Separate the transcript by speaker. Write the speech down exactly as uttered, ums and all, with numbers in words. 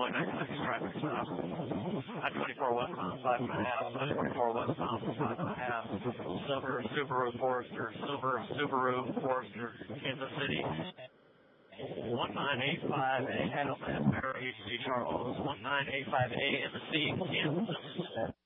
Speaker 1: one nine six traffic stop. I twenty-four westbound, five and a half. I twenty-four westbound, five and a half. Silver, Subaru, Forester, Silver, Subaru, Forester, Kansas City. one nine eight five A, Hamilton, Mary, H G Charles. one nine eight five A, M C, Kansas.